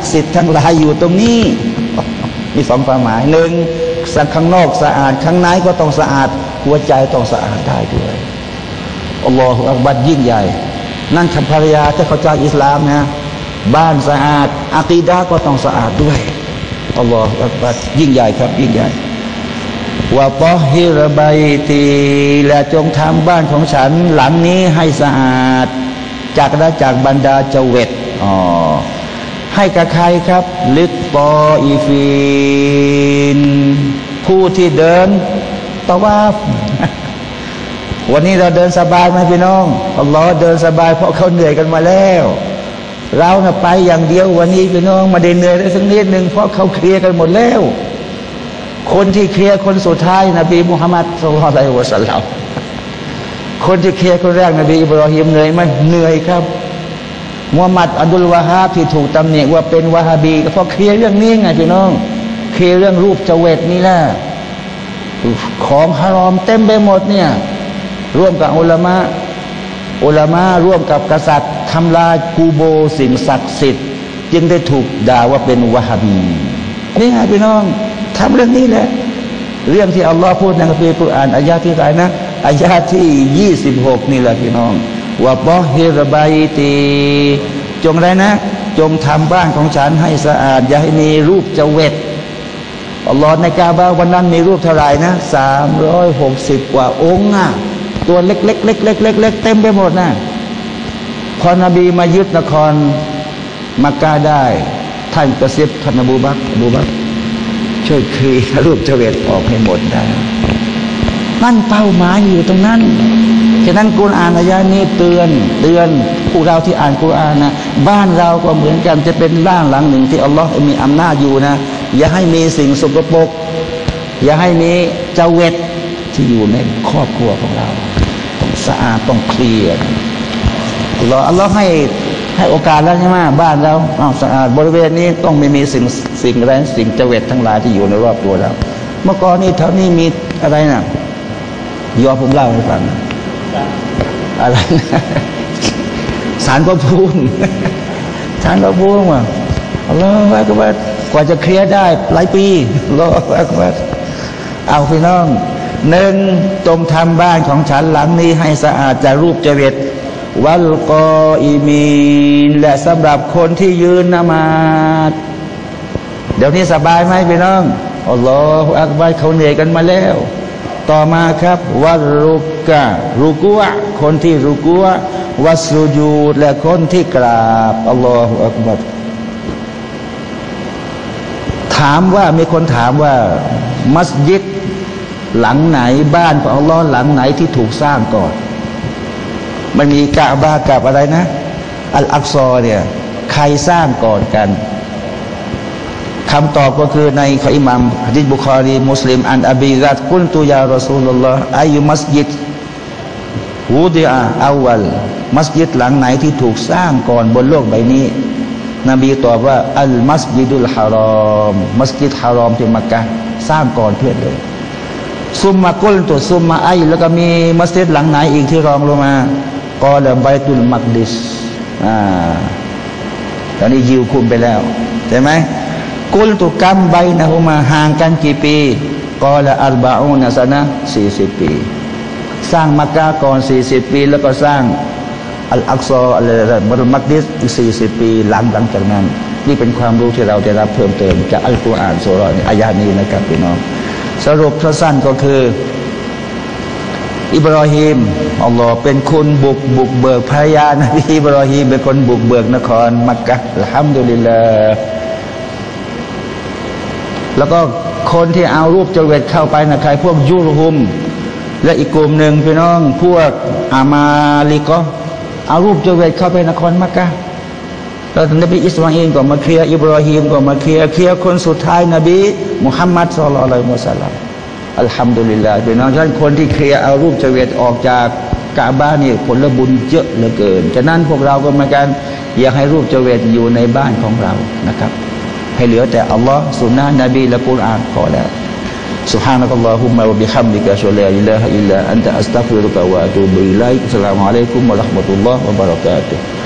ดิ์สิทธิ์ทั้งหลายอยู่ตรงนี้มีสองความหมายหนึ่งข้างนอกสะอาดข้างในก็ต้องสะอาดหัวใจต้องสะอาดได้ด้วยอัลลอฮฺอักบัรยิ่งใหญ่นั่นคำภรรยาที่เขาจากอิสลามนะบ้านสะอาดอะกีดะห์ก็ต้องสะอาดด้วยอัลลอฮฺอักบัรยิ่งใหญ่ครับยิ่งใหญ่วะตอฮิรบัยตีและจงทำบ้านของฉันหลังนี้ให้สะอาดจากบรรดาเจวิตให้กับใครครับลิตตออีฟีนผู้ที่เดินตะวาฟวันนี้เราเดินสบายไหมพี่น้องอัลลอฮ์เดินสบายเพราะเขาเหนื่อยกันมาแล้วเราน่ะไปอย่างเดียววันนี้พี่น้องมาได้เหนื่อยได้สักนิดหนึ่งเพราะเขาเคลียร์กันหมดแล้วคนที่เคลียร์คนสุดท้ายนบีมุฮัมมัดศ็อลลัลลอฮุอะลัยฮิวะซัลลัมคนที่เคลียร์คนแรกนบีอิบรอฮีมเหนื่อยไหมเหนื่อยครับมุฮัมมัดอับดุลวะฮาบที่ถูกตำหนิว่าเป็นวะฮาบีก็เพราะเคลียร์เรื่องนี้ไงพี่น้องเคลียร์เรื่องรูปเจเวตนี่แหละของฮารอมเต็มไปหมดเนี่ยร่วมกับอุลามะร่วมกับกษัตริย์ทำลายกูโบสิ่งศักดิ์สิทธิ์จึงได้ถูกด่าว่าเป็นวะฮาบีนี่ไงพี่น้องทำเรื่องนี้แหละเรื่องที่อัลลอฮ์พูดในคัมภีร์กุรอานอายะที่ไหนนะอายะที่26นี่แหละพี่น้องว่าบอฮิรบัยตีจงอะไรนะจงทำบ้านของฉันให้สะอาดอย่าให้มีรูปเจเวตอัลลอฮ์ในกาบะวันนั้นมีรูปเท่าไหร่นะ360 กว่าองค์ตัวเล็กๆเล็กๆเต็มไปหมดนะพอนบีมายึดนครมักกะได้ท่านกระซิบท่านอบูบักรช่วยคลี่รูปเจเวตออกให้หมดได้นั่นเป้าหมายอยู่ตรงนั้นฉะนั้นกุรอานอายะนี้เตือนพวกเราที่อ่านกุรอานนะบ้านเราก็เหมือนกันจะเป็นบ้านหลังหนึ่งที่อัลลอฮ์มีอำนาจอยู่นะอย่าให้มีสิ่งสกปรกอย่าให้มีเจเวตที่อยู่ในครอบครัวของเราต้องสะอาดต้องเคลียร์อัลลอฮ์ให้โอกาสแล้วใช่ไหมบ้านเราสะอาดบริเวณนี้ต้องไม่มีสิ่งแรงสิ่งเจเวตทั้งหลายที่อยู่ในรอบตัวเราเมื่อก่อนนี้แถวนี้มีอะไรนะยอผมเล่าให้ฟังอะไรนะสารพระภูมิว่ะอัลลอฮฺอักบัรกว่าจะเคลียร์ได้หลายปีอัลลอฮฺอักบัรเอาพี่น้องหนึ่งจงทำบ้านของฉันหลังนี้ให้สะอาดจากรูปเจเวตวัลกออิมีนและสำหรับคนที่ยืนนมาศเดี๋ยวนี้สบายไหมพี่น้องอัลลอฮฺอักบัรเขาเหนื่อยกันมาแล้วต่อมาครับวัรุกะรุกัวคนที่รุกัววัสรุญูดและคนที่กราบอัลลอฮฺอักบัรมีคนถามว่ามัสยิดหลังไหนบ้านของอัลลอฮ์หลังไหนที่ถูกสร้างก่อนมันมีกะบะกับอะไรนะอัลอักซอเนี่ยใครสร้างก่อนกันคำตอบก็คือในของอิหม่ามหะดีษบุคอรีมุสลิมอันอบีซัดกุลตุยารอซูลุลลอฮ์อายุมัสยิดวูดิอาอัลวัลมัสยิดหลังไหนที่ถูกสร้างก่อนบนโลกใบนี้นบีตอบว่าอัลมัสยิดุลฮารอมมัสยิดฮารอมที่มักกะห์สร้างก่อนเพื่อนเลยซุมมากุลตุซุมมาไอแล้วก็มีมัสยิดหลังไหนอีกที่รองลงมากอละไบตุลมักดิสตอนนี้ยิวคุมไปแล้วใช่ไหมกุลตุกัมไบนะฮุมาห่างกันกี่ปีกอละอัลบาอูนซะนะ40 ปีสร้างมักกะห์ก่อน40 ปีแล้วก็สร้างอัลอักซออะไรบรุมักดิสอีก40 ปีหลังจากนั้นนี่เป็นความรู้ที่เราได้รับเพิ่มเติมจากอัลกุรอานสุเราะห์อายะนี้นะครับพี่น้องสรุปสั้นๆก็คืออิบรอฮีมอัลลอฮ์เป็นคนบุกเบิกภรรยานบีอิบรอฮีมเป็นคนบุกเบิกนครมักกะห์อัลฮัมดุลิลลาห์แล้วก็คนที่เอารูปเจเวตเข้าไปนะใครพวกยูรฮุมและอีกกลุ่มหนึ่งพี่น้องพวกอามาลิกะเอารูปเจเวตเข้าไปนครมักกะห์แล้วนบีอิสมาอีลก็มาเคลียร์อิบรอฮีมก็มาเคลียร์คนสุดท้ายนบีมุฮัมมัดศ็อลลัลลอฮุอะลัยฮิวะซัลลัมอัลฮัมดุลิลลาห์พี่น้องฉะนั้นคนที่เคลียร์เอารูปเจเวตออกจากกะอ์บะห์นี่ผลบุญเยอะเหลือเกินฉะนั้นพวกเราก็เหมือนกันอยากให้รูปเจเวตอยู่ในบ้านของเรานะครับให้เหลือแต่อัลลอฮ์สุนนะห์นบีและกุรอานพอแล้ว سبحانك اللهم وبحمدك أشهد أن لا إله إلا أنت أستغفرك وأتوب إليك السلام عليكم ورحمة الله وبركاته